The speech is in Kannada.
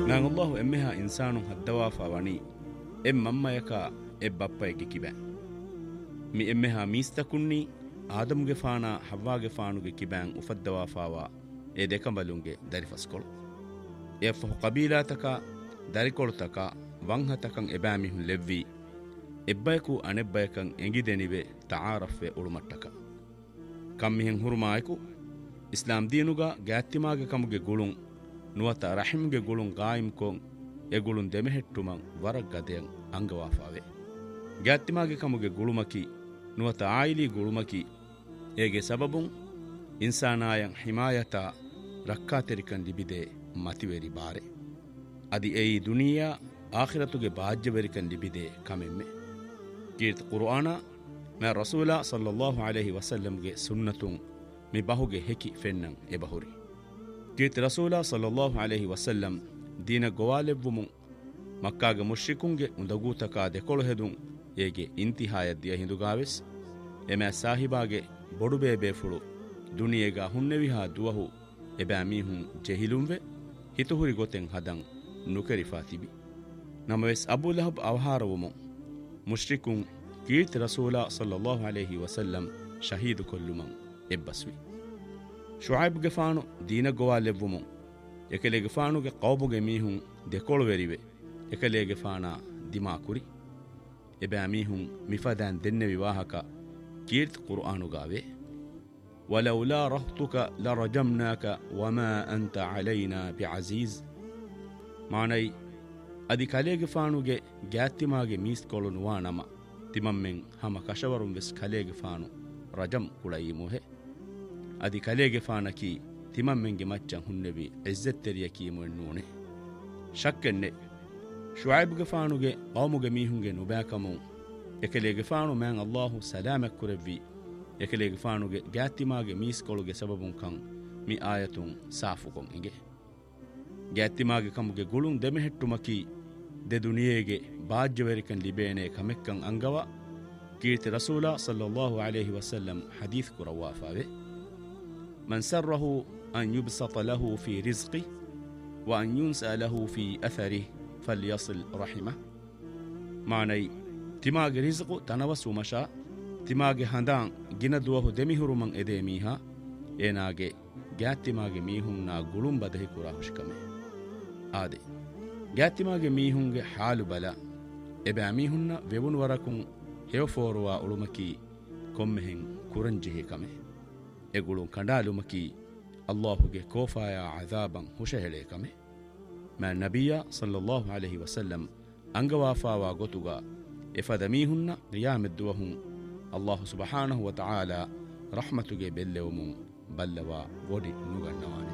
man Allahu emmeha insanu haddawafa wani mammayaka bappayge kiben mi emmeha mistakunni ಆದಮ್ಗೆ ಫಾನ ಹವ್ವಾಗೆ ಫಾನುಗೆ ಕಿಬ್ಯಾಂಗ್ ಉಫದ್ದವಾಫಾವಾ ದೇಕಂಬಲುಂಗೆ ದರಿಫಸ್ಕೊಳು ಎಫ್ಫಹು ಕಬೀಲಾತಕ ದರಿಕೊಳುತಕ ವಂಹತಕಂ ಎಬಾಮಿಹುನ್ ಲೆವ್ವಿ ಎಬ್ಬಯಕು ಅನೆಬ್ಬಯಕಂ ಎಂಗಿದೆನಿವೆ ತಾರಫ್ವೆ ಉಳುಮಟ್ಟಕ ಕಮ್ಮಿಹೆಂ ಹುರುಮಾಯಕು ಇಸ್ಲಾಂ ದೀನುಗ ಗ್ಯಾತ್ತಿಮಾಗೆ ಕಮುಗೆ ಗುಳುಂ ನುವತ ರಹಿಮ್ಗೆ ಗುಳುಂ ಗಾಯಿಮ್ ಕೊಂ ಎಗುಳುಂ ದೆಮೆಹೆಟ್ಟುಮಂ ವರಗ್ ಗದೆಯಂ ಅಂಗವಾಫಾವೆ ಗ್ಯಾತ್ತಿಮಾಗೆ ಕಮುಗೆ ಗುಳುಮಕಿ ನುವತ ಆಯಿಲಿ ಗುಳುಮಕಿ ಏಗೆ ಸಬಬುಂ ಇನ್ಸಾನಾಯಂ ಹಿಮಾಯತ ರಕ್ಕಾತೆರಿಕನ್ ಲಿಬಿದೆ ಮತಿವೆರಿ ಬಾರೆ ಅದಿ ಏಯಿ ದುನಿಯಾ ಆಖಿರತುಗೆ ಬಾಜ್ಯವೆರಿಕನ್ ಲಿಬಿದೆ ಕಮೆಮ್ಮೆ ಕೀರ್ತ ಕುರ್ಆನ ಮಾ ರಸೂಲ ಸಲ್ಲಲ್ಲಾಹು ಅಲೈಹಿ ವಸಲ್ಲಂಗೆ ಸುನ್ನತುಂ ಮಿ ಬಹುಗೆ ಹೆಕಿ ಫೆನ್ನಂ ಎಬಹುರಿ ಕೀರ್ತ ರಸೂಲ ಸಲ್ಲಲ್ಲಾಹು ಅಲೈಹಿ ವಸಲ್ಲಂ ದೀನ ಗೋವಾಲೆವ್ವುಮುಂ ಮಕ್ಕಾಗ ಮುಶ್ರಿಕುಂಗೆ ಉಂದಗೂತಕ ದೆಕೊಳು ಹೆದುಂ ಏಗೆ ಇಂತಿಹಾಯದ್ದಿಯ ಹಿಂದುಗಾವೆಸ್ ಎಮೆ ಸಾಹಿಬಾಗೆ ಬೊಡುಬೇ ಬೇಫುಳು ದುನಿಯೆಗ ಹುನ್ನೆವಿಹಾ ದುವಹು ಎಬෑ ಮೀಹುಂ ಜೆಹಿಲುಂವೆ ಹಿತುಹುರಿ ಗೊತೆಂ ಹದಂ ನುಕರಿಫಾ ತಿಬಿ ನಮವೆಸ್ ಅಬೂ ಲಹಬ್ ಅವಹಾರವುಮು ಮುಶ್ರಿಕುಂ ಕೀರ್ತಿ ರಸೂಲ ಸಲ್ಲಲ್ಲಾಹು ಅಲೈಹಿ ವಸಲ್ಲಂ ಶಹೀದು ಕೊಲ್ಲುಮಂ ಎಬ್ಬಸ್ವಿ ಶುಐಬ್ಗೆ ಫಾನು ದೀನಗೋವಾಲೆವ್ವುಮು ಎಕಲೆಗೆ ಫಾನುಗೆ ಕೌಬುಗೆ ಮೀಹುಂ ದೆಕೊಳುವೆರಿವೆ ಎಕಲೆಗೆ ಫಾನಾ ದಿಮಾ ಕುರಿ ಎಬෑ ಮೀಹುಂ ಮಿಫದಾನ್ ದೆನ್ನೆ ವಿವಾಹಕ ಕೀರ್ತ್ ಕುರ್ಆನುಗಾವೆ ವಲೌಲಾ ರಹ್ತುಕ ಲರಜಮ್ನಾಕ ವಮಾ ಅಂತ ಅಲೈನಾ ಬಿಅಜೀಜ್ ಮಾನೈ ಅದಿ ಕಲೆಗೆ ಫಾನುಗೆ ಗ್ಯಾತ್ತಿಮಾಗೆ ಮೀಸ್ಕೊಳು ನುವಾ ನಮ ತಿಮಮ್ಮೆಂ ಹಮ ಕಶವರುಂ ವೆಸ್ ಕಲೆಗೆ ಫಾನು ರಜಂ ಕುಳಯಿ ಮೊಹೆ ಅದಿ ಕಲೆಗೆ ಫಾನಕಿ ತಿಮಮ್ಮೆಂಗೆ ಮಚ್ಚಂ ಹುನ್ನೆವಿ ಇಜ್ಜತ್ತೆರಿಯ ಕೀಮುನ್ ನೂನೆ ಶಕ್ಕೆನ್ನೆ ಶುಐಬ್ಗೆ ಫಾನುಗೆ ಕೌಮುಗೆ ಮೀಹುಂಗೆ ನುಬ್ಯಾಕಮು ಎಕಲೆಗೆ ಫಾನು ಮ್ಯಾಂ ಅಲ್ಲಾಹು ಸಲಾಮಕ್ ಕುರೆವ್ವಿ ಎಕಲೆಗೆ ಫಾನುಗೆ ಗ್ಯಾತ್ತಿಮಾಗೆ ಮೀಸ್ಕೊಳುಗೆ ಸಬಬುಂ ಕಂ ಮಿ ಆಯತುಂ ಸಾಫುಕೊಂ ಇಂಗೆ ಗ್ಯಾತ್ತಿಮಾಗೆ ಕಮುಗೆ ಗುಳುಂ ದೆಮೆಹೆಟ್ಟುಮಕಿ ದೆ ದುನಿಯೆಗೆ ಬಾಜ್ಯವೆರಿಕನ್ ಲಿಬೇನೆ ಕಮೆಕ್ಕಂ ಅಂಗವ ಕೀರ್ತಿ ರಸೂಲ ಸಲ್ಲಲ್ಲಾಹು ಅಲೈಹಿ ವಸಲ್ಲಂ ಹದೀಸ್ ಕುರವಾಫಾವೆ ಮನ್ ಸರ್ರಹು ಅನ್ ಯುಬ್ಸತ ಲಹು ಫಿ ರಿಜ್ಕಿ ವ ಅನ್ ಯುನ್ಸಾ ಲಹು ಫಿ ಅಥರಿ ಫಲ್ಯಸಿಲ್ ರಹಿಮ ಮಾನೈ ತಿಮಾಗೆ ರಿಜ್ಕು ತನವಸು ಮಶಾ ತಿಮಾಗೆ ಹಂದಾಂ ಗಿನದುವಹು ದೆಮಿಹುರುಮಂ ಎದೆ ಮೀಹಾ ಏನಾಗೆ ಗ್ಯಾತ್ತಿಮಾಗೆ ಮೀಹುಂನಾ ಗುಳುಂ ಬದಹಿ ಕುರಾ ಹುಷ್ಕಮೆ ಆದೆ ಗ್ಯಾತ್ತಿಮಾಗೆ ಮೀಹುಂಗೆ ಹಾಲು ಬಲ ಎಬෑ ಮೀಹುನ್ನ ವೆವುನು ವರಕುಂ ಹೆವಫೋರುವಾ ಉಳುಮಕಿ ಕೊಮ್ಮೆಹೆಂ ಕುರಂಜಿಹಿ ಕಮೆ ಎಗುಳುಂ ಕಂಡಾಲುಮಕಿ ಅಲ್ಲಾಹುಗೆ ಕೋಫಾಯ ಅಜಾಬಂ ಹುಷಹೆಳೆ ಕಮೆ ಮಾ ನಬಿಯ ಸಲ್ಲಲ್ಲಾಹು ಅಲೈಹಿ ವಸಲ್ಲಂ ಅಂಗವಾಫಾವಾ ಗೊತುಗ ಎಫದ ಮೀಹುನ್ನ ರಿಯಾಮೆದ್ದುವಹುಂ ಅಲ್ಲಾಹು ಸುಬ್ಹಾನಹು ವ ತಆಲಾ ರಹ್ಮತುಗೆ ಬೆಲ್ಲೆವುಮುಂ ಬಲ್ಲವಾ ವೊಡಿ ನುಗಣ್ಣವಾನೆ